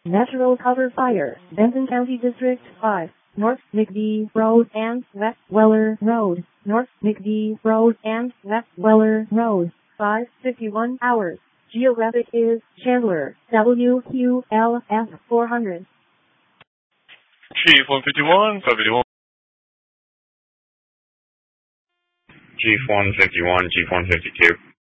Natural cover fire, Benton County District 5, North McBee Road and West Weller Road, North McBee Road and West Weller Road, 5:51 hours. Geographic is Chandler, WQLF 400. Chief 151, 551. Chief 151, Chief 152.